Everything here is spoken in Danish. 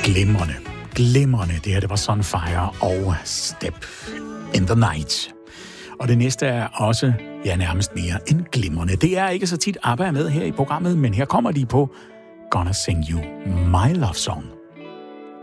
Glimrende. Det her, det var Sunfire og Step in the Night. Og det næste er også, nærmest mere end glimrende. Det er ikke så tit ABBA er med her i programmet, men her kommer de på Gonna Sing You My Love Song.